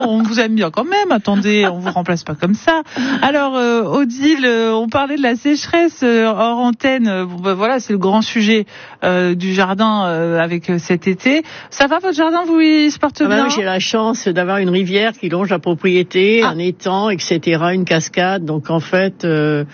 On vous aime bien quand même, attendez, on vous remplace pas comme ça. Alors, Odile, on parlait de la sécheresse hors antenne. Voilà, c'est le grand sujet du jardin avec cet été. Ça va, votre jardin, vous, il se porte bien? Oui, j'ai la chance d'avoir une rivière qui longe la propriété, un étang, etc., une cascade. Donc, en fait...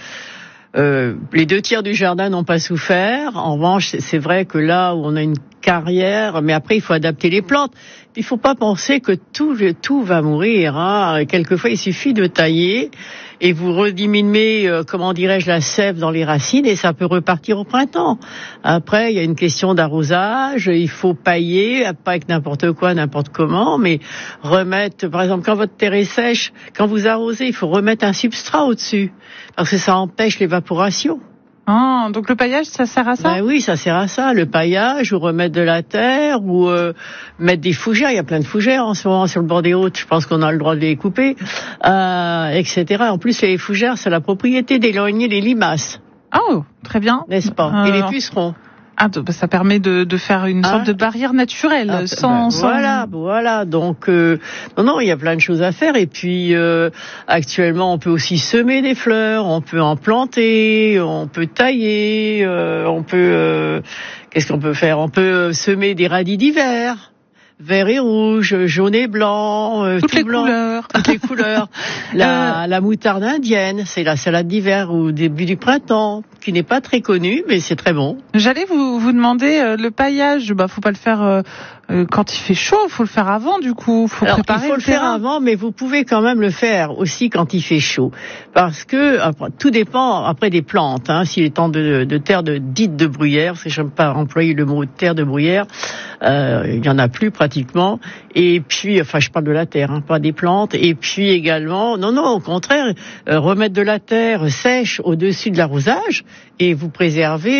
les 2 tiers du jardin n'ont pas souffert. En revanche, c'est vrai que là où on a une carrière, mais après il faut adapter les plantes. Il faut pas penser que tout va mourir. Hein. Quelquefois, il suffit de tailler et vous rediminuez, la sève dans les racines et ça peut repartir au printemps. Après, il y a une question d'arrosage. Il faut pailler, pas avec n'importe quoi, n'importe comment, mais remettre, par exemple, quand votre terre est sèche, quand vous arrosez, il faut remettre un substrat au-dessus parce que ça empêche l'évaporation. Ah, donc le paillage, ça sert à ça? Ben oui, ça sert à ça, le paillage, ou remettre de la terre, ou mettre des fougères. Il y a plein de fougères en ce moment sur le bord des routes. Je pense qu'on a le droit de les couper, etc. En plus, les fougères, c'est la propriété d'éloigner les limaces. Oh, très bien. N'est-ce pas? Et les pucerons. Ah, ça permet de faire une sorte de barrière naturelle, sans... Voilà. Donc, non, il y a plein de choses à faire. Et puis, actuellement, on peut aussi semer des fleurs, on peut en planter, on peut tailler, qu'est-ce qu'on peut faire? On peut semer des radis d'hiver. Vert et rouge, jaune et blanc, toutes les blanc, couleurs. Toutes les couleurs. La moutarde indienne, c'est la salade d'hiver au début du printemps, qui n'est pas très connue, mais c'est très bon. J'allais vous demander, le paillage, faut pas le faire quand il fait chaud, faut le faire avant, du coup. Faut préparer il faut le faire avant, mais vous pouvez quand même le faire aussi quand il fait chaud. Parce que, tout dépend après des plantes, hein. S'il est temps de terre dite de bruyère, parce que j'aime pas employer le mot terre de bruyère, il y en a plus pratiquement. Et puis, je parle de la terre, hein, pas des plantes. Et puis également, non, au contraire, remettre de la terre sèche au-dessus de l'arrosage et vous préservez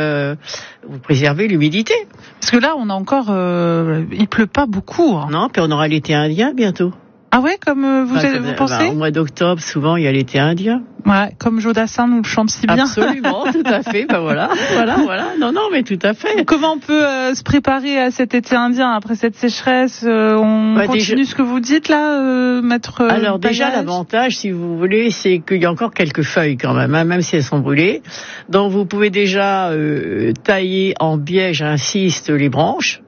l'humidité. Parce que là, on a encore, il pleut pas beaucoup. Hein. Non, puis on aura l'été indien bientôt. Ah ouais, comme vous pensez? Au mois d'octobre, souvent, il y a l'été indien. Ouais, comme Jodassin nous le chante si bien. Absolument, tout à fait. Voilà. Non, mais tout à fait. Comment on peut se préparer à cet été indien après cette sécheresse? On continue ce que vous dites là, mettre. Alors déjà, l'avantage, si vous voulez, c'est qu'il y a encore quelques feuilles quand même, hein, même si elles sont brûlées. Donc vous pouvez déjà tailler en biais, j'insiste, les branches.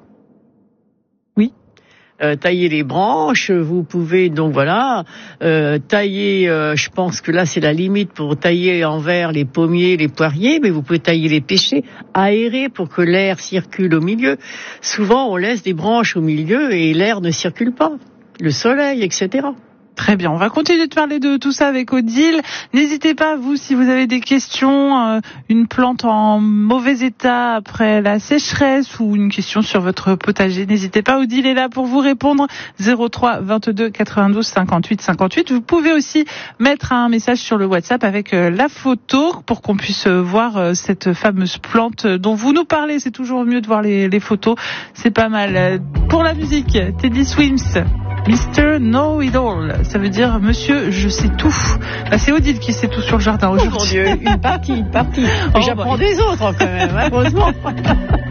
Tailler les branches, vous pouvez donc tailler, je pense que là c'est la limite pour tailler en verre les pommiers, les poiriers, mais vous pouvez tailler les pêchers, aérer pour que l'air circule au milieu. Souvent on laisse des branches au milieu et l'air ne circule pas, le soleil, etc. Très bien, on va continuer de parler de tout ça avec Odile. N'hésitez pas, vous, si vous avez des questions, une plante en mauvais état après la sécheresse ou une question sur votre potager, n'hésitez pas, Odile est là pour vous répondre. 03 22 92 58 58. Vous pouvez aussi mettre un message sur le WhatsApp avec la photo pour qu'on puisse voir cette fameuse plante dont vous nous parlez. C'est toujours mieux de voir les photos, c'est pas mal. Pour la musique, Teddy Swims. Mr. Know-It-All, ça veut dire Monsieur Je sais tout. C'est Odile qui sait tout sur le jardin aujourd'hui. Oh mon Dieu, une partie. J'apprends des autres quand même, heureusement.